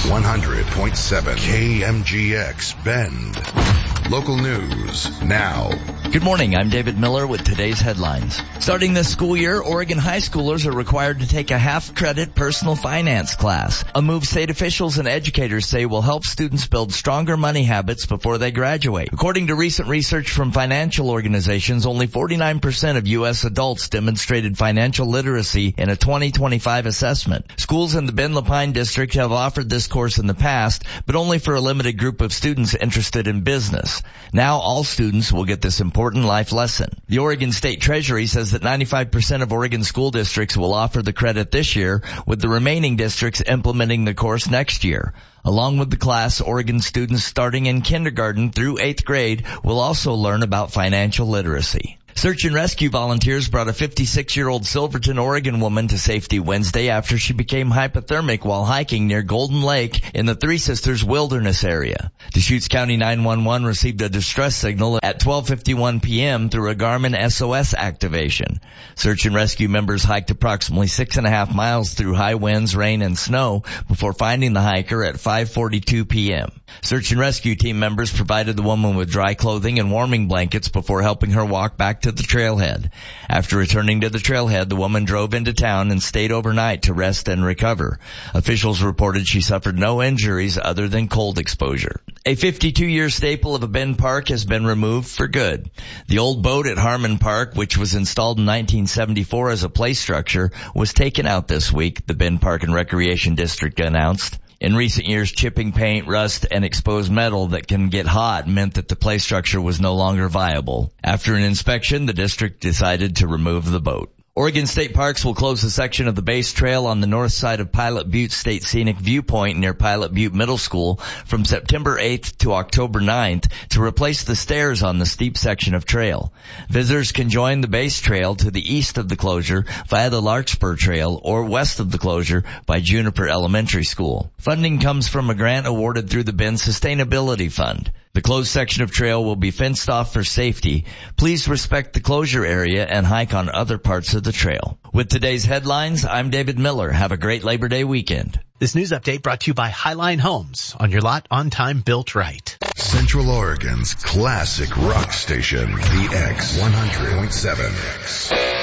100.7 KMGX Bend. Local news now. Good morning. I'm David Miller with today's headlines. Starting this school year, Oregon high schoolers are required to take a half-credit personal finance class, a move state officials and educators say will help students build stronger money habits before they graduate. According to recent research from financial organizations, only 49% of U.S. adults demonstrated financial literacy in a 2025 assessment. Schools in the Bend Lapine district have offered this course in the past, but only for a limited group of students interested in business. Now all students will get this important life lesson. The Oregon State Treasury says that 95% of Oregon school districts will offer the credit this year, with the remaining districts implementing the course next year. Along with the class, Oregon students starting in kindergarten through 8th grade will also learn about financial literacy. Search and rescue volunteers brought a 56-year-old Silverton, Oregon woman to safety Wednesday after she became hypothermic while hiking near Golden Lake in the Three Sisters Wilderness area. Deschutes County 911 received a distress signal at 12:51 p.m. through a Garmin SOS activation. Search and rescue members hiked approximately 6.5 miles through high winds, rain, and snow before finding the hiker at 5:42 p.m. Search and rescue team members provided the woman with dry clothing and warming blankets before helping her walk back to the trailhead. After returning to the trailhead, the woman drove into town and stayed overnight to rest and recover. Officials reported she suffered no injuries other than cold exposure. A 52-year staple of a Bend park has been removed for good. The old boat at Harmon Park, which was installed in 1974 as a play structure, was taken out this week, the Bend Park and Recreation District announced. In recent years, chipping paint, rust, and exposed metal that can get hot meant that the play structure was no longer viable. After an inspection, the district decided to remove the boat. Oregon State Parks will close a section of the base trail on the north side of Pilot Butte State Scenic Viewpoint near Pilot Butte Middle School from September 8th to October 9th to replace the stairs on the steep section of trail. Visitors can join the base trail to the east of the closure via the Larkspur Trail or west of the closure by Juniper Elementary School. Funding comes from a grant awarded through the Bend Sustainability Fund. The closed section of trail will be fenced off for safety. Please respect the closure area and hike on other parts of the trail. With today's headlines, I'm David Miller. Have a great Labor Day weekend. This news update brought to you by Highline Homes. On your lot, on time, built right. Central Oregon's classic rock station, the X 100.7.